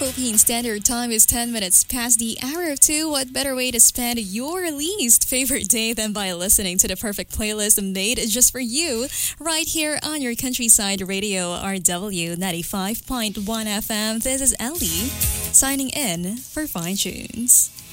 Philippine Standard Time is 10 minutes past the hour of 2. What better way to spend your least favorite day than by listening to the perfect playlist made just for you right here on your countryside radio, RW 95.1 FM. This is Ellie signing in for Fine Tunes.